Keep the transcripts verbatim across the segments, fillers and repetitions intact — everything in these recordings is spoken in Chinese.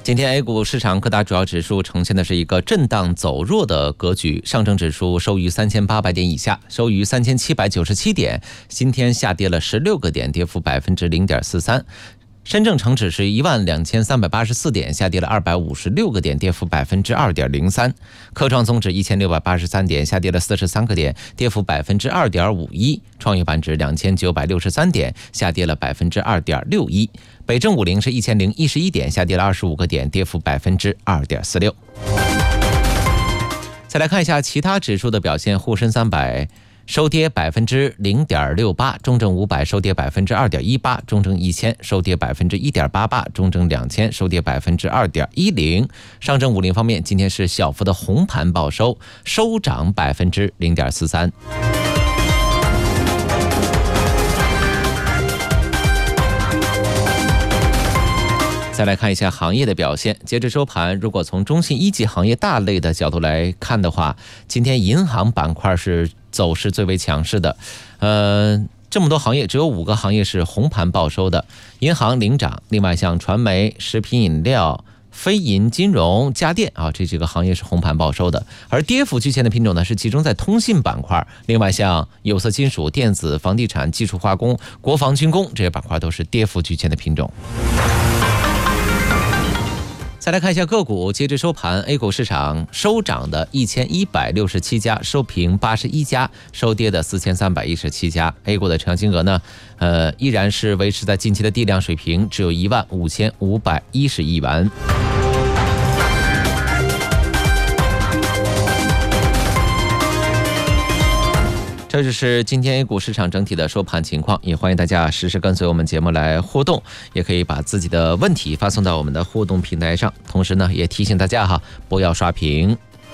今天 A 股市场各大主要指数呈现的是一个震荡走弱的格局，上证指数收于三千八百点以下，收于三千七百九十七点，今天下跌了十六个点，跌幅百分之零点四三。深证成指是一万两千三百八十四点，下跌了二百五十六个点，跌幅百分之二点零三。科创综指一千六百八十三点，下跌了四十三个点，跌幅百分之二点五一。创业板指两千九百六十三点，下跌了百分之二点六一。北证五零是一千零一十一点，下跌了二十五个点，跌幅百分之二点四六。再来看一下其他指数的表现，沪深三百收跌百分之零点六八，中证五百收跌百分之二点一八，中证一千收跌百分之一点八八，中证两千收跌百分之二点一零。上证五零方面，今天是小幅的红盘报收，收涨百分之零点四三。再来看一下行业的表现，截至收盘，如果从中信一级行业大类的角度来看的话，今天银行板块是走势最为强势的，呃，这么多行业只有五个行业是红盘报收的，银行领涨，另外像传媒、食品饮料、非银金融、家电啊，这几个行业是红盘报收的。而跌幅居前的品种呢，是集中在通信板块，另外像有色金属、电子、房地产、技术化工、国防军工这些板块都是跌幅居前的品种。再来看一下个股，截至收盘 A 股市场收涨的一千一百六十七家，收平八十一家，收跌的四千三百一十七家。 A 股的成交金额呢呃，依然是维持在近期的地量水平，只有一万五千五百一十亿元。这就是今天 A 股市场整体的收盘情况，也欢迎大家实时跟随我们节目来互动，也可以把自己的问题发送到我们的互动平台上。同时呢，也提醒大家哈，不要刷屏。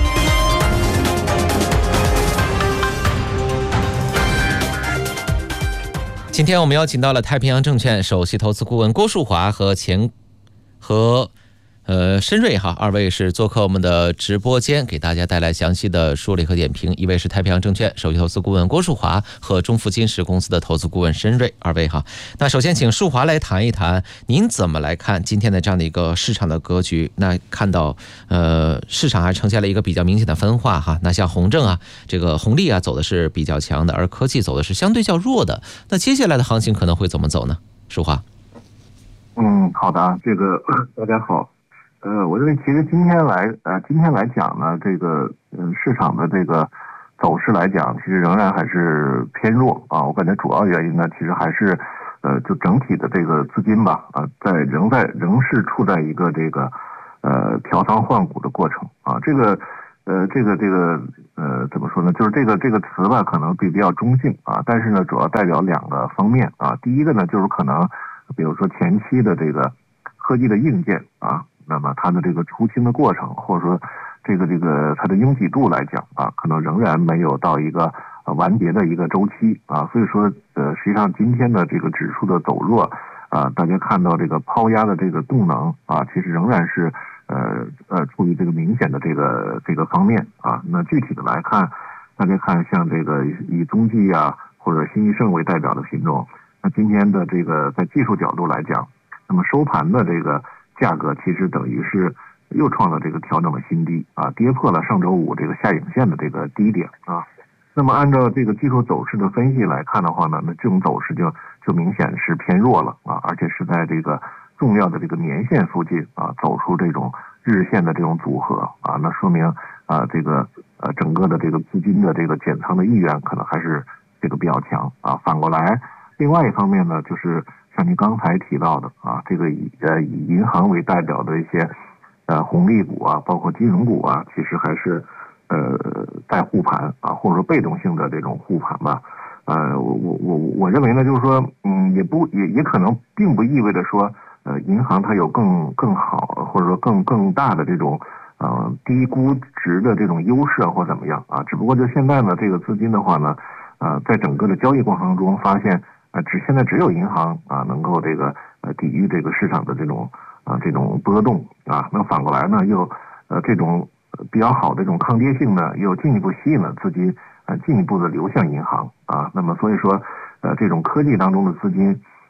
今天我们邀请到了太平洋证券首席投资顾问郭树华和钱和呃，申瑞哈，二位是做客我们的直播间，给大家带来详细的梳理和点评。一位是太平洋证券首席投资顾问郭树华和中富金石公司的投资顾问申瑞，二位哈。那首先请树华来谈一谈，您怎么来看今天的这样的一个市场的格局？那看到呃，市场还呈现了一个比较明显的分化哈。那像红证啊，这个红利啊走的是比较强的，而科技走的是相对较弱的。那接下来的行情可能会怎么走呢？树华。 嗯，好的啊，这个大家好。呃，我认为其实今天来呃，今天来讲呢，这个嗯、呃、市场的这个走势来讲，其实仍然还是偏弱啊。我感觉主要原因呢，其实还是呃就整体的这个资金吧啊，在仍在仍是处在一个这个呃调仓换股的过程啊。这个呃这个这个呃怎么说呢？就是这个这个词吧，可能比比较中性啊，但是呢，主要代表两个方面啊。第一个呢，就是可能比如说前期的这个科技的硬件啊。那么它的这个出清的过程，或者说这个这个它的拥挤度来讲啊，可能仍然没有到一个呃完结的一个周期啊，所以说呃实际上今天的这个指数的走弱啊，大家看到这个抛压的这个动能啊，其实仍然是呃呃处于这个明显的这个这个方面啊。那具体的来看，大家看像这个以中纪啊或者新一盛为代表的品种，那今天的这个在技术角度来讲，那么收盘的这个价格其实等于是又创了这个调整的新低啊，跌破了上周五这个下影线的这个低点啊。那么按照这个技术走势的分析来看的话呢，那这种走势就就明显是偏弱了啊，而且是在这个重要的这个年线附近啊走出这种日线的这种组合啊，那说明啊这个呃整个的这个资金的这个减仓的意愿可能还是这个比较强啊。反过来，另外一方面呢，就是像您刚才提到的啊，这个以呃以银行为代表的一些呃红利股啊，包括金融股啊，其实还是呃在护盘啊，或者说被动性的这种护盘吧。呃，我我我我认为呢，就是说，嗯，也不也也可能并不意味着说，呃，银行它有更更好或者说更更大的这种呃低估值的这种优势啊，或怎么样啊？只不过就现在呢，这个资金的话呢，呃，在整个的交易过程中发现。啊，只现在只有银行啊能够这个呃抵御这个市场的这种啊这种波动啊，那反过来呢又呃这种比较好的这种抗跌性呢又进一步吸引了资金呃进一步的流向银行啊，那么所以说呃这种科技当中的资金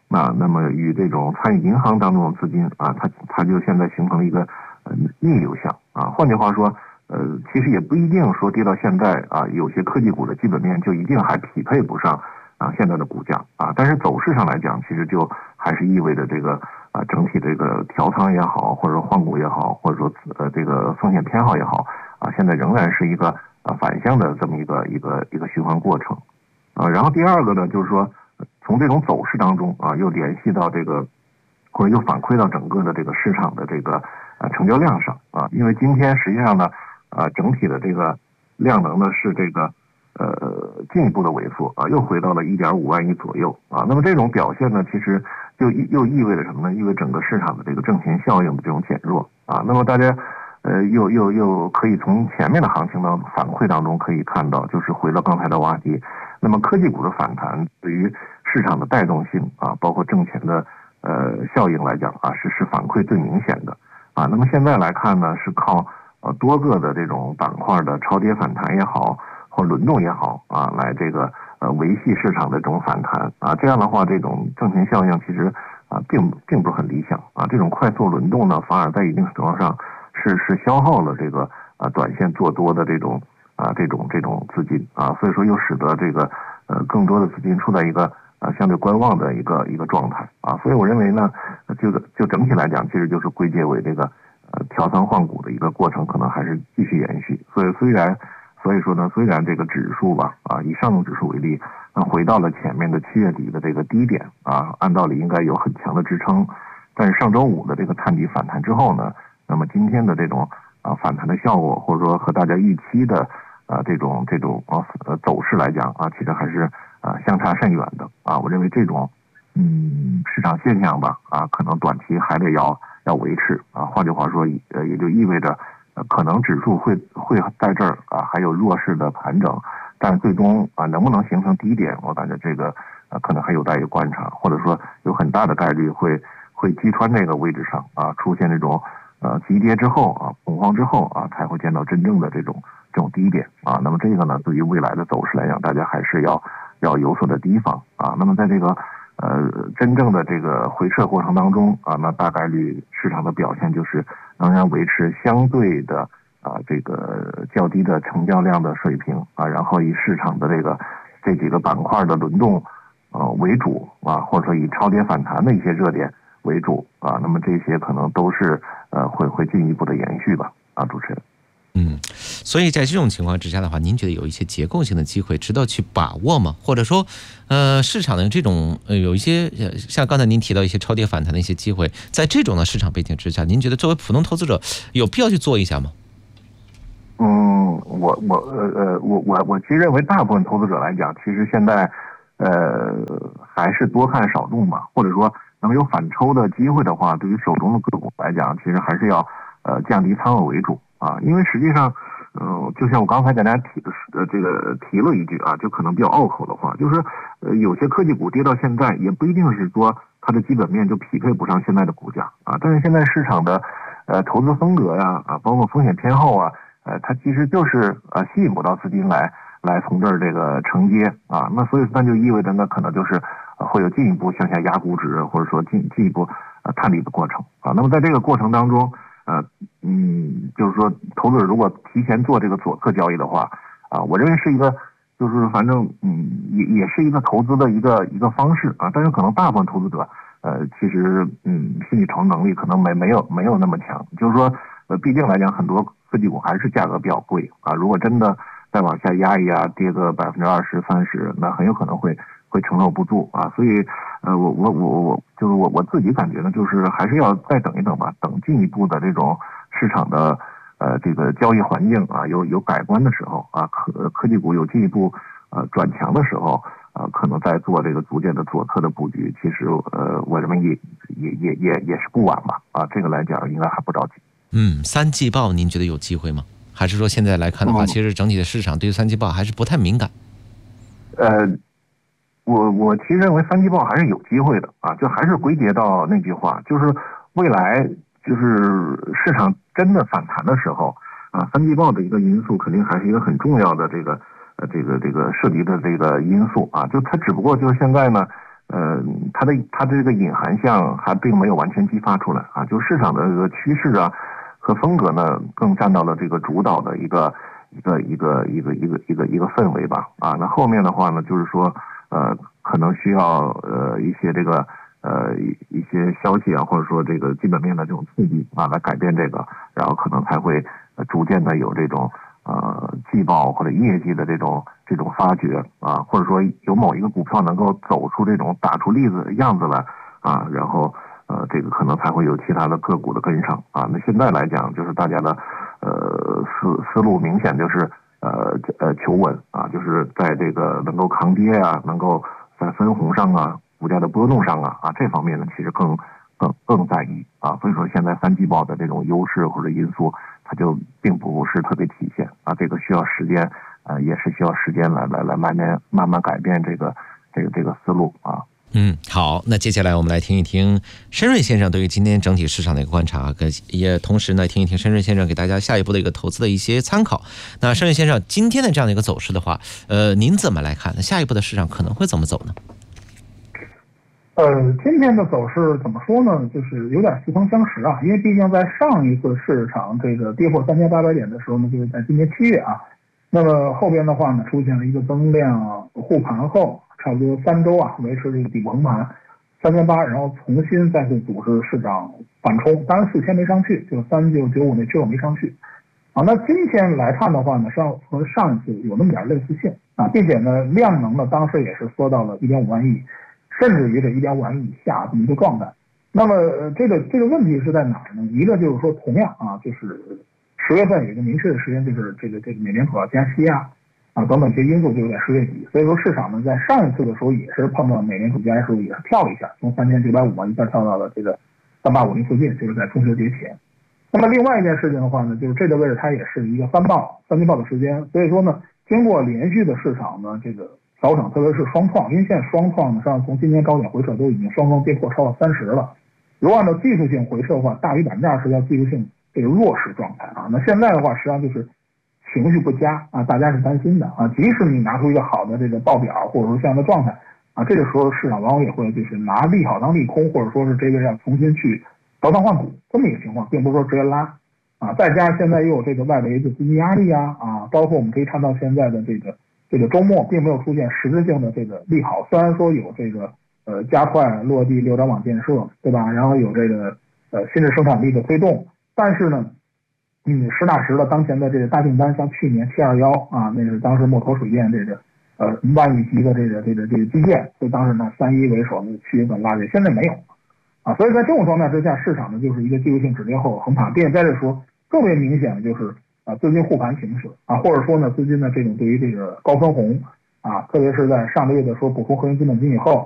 啊，那么与这种参与银行当中的资金啊，它它就现在形成了一个呃逆流向啊。换句话说，呃，其实也不一定说跌到现在啊，有些科技股的基本面就一定还匹配不上啊现在的股价啊。但是走势上来讲，其实就还是意味着这个啊整体这个调仓也好，或者说换股也好，或者说呃这个风险偏好也好啊，现在仍然是一个啊反向的这么一个一个一个循环过程啊。然后第二个呢，就是说。从这种走势当中啊，又联系到这个，或者又反馈到整个的这个市场的这个呃成交量上啊，因为今天实际上呢，啊整体的这个量能呢是这个呃进一步的萎缩啊，又回到了一点五万亿左右啊。那么这种表现呢，其实就又意味着什么呢？意味着整个市场的这个挣钱效应的这种减弱啊。那么大家呃又又又可以从前面的行情的反馈当中可以看到，就是回到刚才的话题。那么科技股的反弹对于市场的带动性啊，包括挣钱的呃效应来讲啊，是是反馈最明显的啊。那么现在来看呢，是靠呃多个的这种板块的超跌反弹也好，或轮动也好啊，来这个呃维系市场的这种反弹啊。这样的话，这种挣钱效应其实啊并并不是很理想啊。这种快速轮动呢，反而在一定程度上是是消耗了这个啊短线做多的这种。啊，这种这种资金啊，所以说又使得这个呃更多的资金处在一个啊相对观望的一个一个状态啊，所以我认为呢，就就整体来讲，其实就是归结为这个呃调仓换股的一个过程，可能还是继续延续。所以虽然所以说呢，虽然这个指数吧啊，以上证指数为例，那回到了前面的七月底的这个低点啊，按道理应该有很强的支撑，但是上周五的这个探底反弹之后呢，那么今天的这种啊反弹的效果，或者说和大家预期的。啊，这种这种啊呃走势来讲啊，其实还是啊相差甚远的啊。我认为这种嗯市场现象吧啊，可能短期还得要要维持啊。换句话说，呃也就意味着呃可能指数会会在这儿啊还有弱势的盘整，但最终啊能不能形成低点，我感觉这个呃可能还有待于观察，或者说有很大的概率会会击穿这个位置上啊，出现这种呃急跌之后啊恐慌之后啊才会见到真正的这种。这种低点啊，那么这个呢，对于未来的走势来讲，大家还是要要有所的提防啊。那么在这个呃真正的这个回撤过程当中啊，那大概率市场的表现就是仍然维持相对的啊这个较低的成交量的水平啊，然后以市场的这个这几个板块的轮动呃为主啊，或者说以超跌反弹的一些热点为主啊，那么这些可能都是呃会会进一步的延续吧啊，主持人。 嗯，所以在这种情况之下的话，您觉得有一些结构性的机会值得去把握吗？或者说，呃，市场的这种呃有一些像刚才您提到一些超跌反弹的一些机会，在这种的市场背景之下，您觉得作为普通投资者有必要去做一下吗？ 嗯，我我呃呃我我我其实认为大部分投资者来讲，其实现在呃还是多看少动嘛，或者说能有反抽的机会的话，对于手中的个股来讲，其实还是要呃降低仓位为主。啊，因为实际上，嗯、呃，就像我刚才给大家提的，呃，这个提了一句啊，就可能比较拗口的话，就是，呃，有些科技股跌到现在，也不一定是说它的基本面就匹配不上现在的股价啊，但是现在市场的，呃，投资风格呀，啊，包括风险偏好啊，呃，它其实就是呃吸引不到资金来来从这儿这个承接啊，那所以那就意味着那可能就是、呃、会有进一步向下压估值，或者说进进一步呃探底的过程啊，那么在这个过程当中。呃，嗯，就是说，投资者如果提前做这个左侧交易的话，啊，我认为是一个，就是反正，嗯，也也是一个投资的一个一个方式啊。但是可能大部分投资者，呃，其实，嗯，心理承受能力可能没没有没有那么强。就是说，呃，毕竟来讲，很多科技股还是价格比较贵啊。如果真的再往下压一压，跌个百分之二十、三十，那很有可能会会承受不住啊。所以，呃，我我我我就是我我自己感觉呢，就是还是要再等一等吧，等进一步的这种市场的呃这个交易环境啊有有改观的时候啊，科科技股有进一步呃转强的时候啊，可能再做这个逐渐的左侧的布局。其实呃，我认为也也也也也是不晚吧啊，这个来讲应该还不着急。 嗯，三季报您觉得有机会吗？还是说现在来看的话，其实整体的市场对于三季报还是不太敏感？ 呃。我我其实认为三季报还是有机会的啊，就还是归结到那句话，就是未来就是市场真的反弹的时候啊，三季报的一个因素肯定还是一个很重要的这个呃这个这个涉及的这个因素啊，就它只不过就是现在呢， 呃，它的它的这个隐含项还并没有完全激发出来啊，就市场的这个趋势啊和风格呢，更占到了这个主导的一个一个一个一个一个一个一个氛围吧啊。那后面的话呢，就是说呃，可能需要呃一些这个呃一一些消息啊，或者说这个基本面的这种刺激啊，来改变这个，然后可能才会呃逐渐的有这种呃季报或者业绩的这种这种发掘啊，或者说有某一个股票能够走出这种打出例子样子来啊，然后呃这个可能才会有其他的个股的跟上啊。那现在来讲，就是大家的呃思思路明显就是呃呃求稳啊，就是在这个能够抗跌啊，能够在分红上啊，股价的波动上啊啊这方面呢，其实更更更在意啊。所以说现在三季报的这种优势或者因素，它就并不是特别体现啊，这个需要时间，呃，也是需要时间来来来慢慢慢慢改变这个这个这个思路啊。 嗯，好，那接下来我们来听一听申瑞先生对于今天整体市场的一个观察，跟也同时呢听一听申瑞先生给大家下一步的一个投资的一些参考。那申瑞先生今天的这样的一个走势的话，呃，您怎么来看呢？下一步的市场可能会怎么走呢？ 呃，今天的走势怎么说呢？就是有点似曾相识啊，因为毕竟在上一次市场这个跌破三千八百点的时候呢，就是在今年七月啊。那么后边的话呢，出现了一个增量护盘后，差不多三周啊，维持这个底部横盘三千八，然后重新再次组织市场反冲，当然四千没上去，就三九九五那缺口没上去啊。那今天来看的话呢，上和上一次有那么点类似性啊，并且呢，量能呢当时也是缩到了一点五万亿。甚至于这一点五万亿以下这么一个状态。那么、呃、这个这个问题是在哪儿呢？一个就是说，同样啊，就是十月份有一个明确的时间，就是这个这个美联储要加息啊啊等等这些因素，就是在十月底。所以说市场呢，在上一次的时候也是碰到美联储加息的时候，也是跳了一下，从三千九百五啊一下跳到了这个三八五零附近，就是在中秋节前。那么另外一件事情的话呢，就是这个位置它也是一个翻爆三季报的时间，所以说呢，经过连续的市场呢这个调整，特别是双创，因为现在双创呢，上从今年高点回撤都已经双双跌破超过三十了。如果按照技术性回撤的话，大于百分之二十叫技术性这个弱势状态啊。那现在的话，实际上就是情绪不佳啊，大家是担心的啊。即使你拿出一个好的这个报表或者说这样的状态啊，这个时候市场往往也会就是拿利好当利空，或者说是这个要重新去调仓换股这么一个情况，并不是说直接拉啊。再加上现在又有这个外围的资金压力啊啊，包括我们可以看到现在的这个。这个周末并没有出现实质性的这个利好，虽然说有这个呃加快落地六张网建设，对吧？然后有这个呃新质生产力的推动，但是呢，嗯，实打实的当前的这个大订单，像去年 T 二十一啊，那是当时木头水电这个呃万亿级的这个这个这个基建，所以当时呢三一为首，七月份拉跌，现在没有啊，所以在这种状态之下，市场呢就是一个技术性止跌后横盘，并且在这时候更为明显的就是。啊，资金护盘形式啊，或者说呢，资金的这种对于这个高分红啊，特别是在上个月的说补充核心资本金以后